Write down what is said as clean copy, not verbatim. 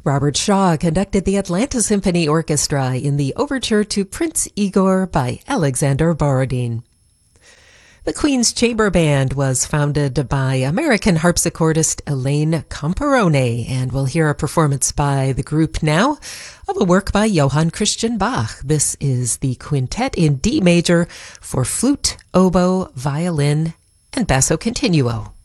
Robert Shaw conducted the Atlanta Symphony Orchestra in the overture to Prince Igor by Alexander Borodin. The Queen's Chamber Band was founded by American harpsichordist Elaine Comparone, and we'll hear a performance by the group now of a work by Johann Christian Bach. This is the Quintet in D major for flute, oboe, violin, and basso continuo.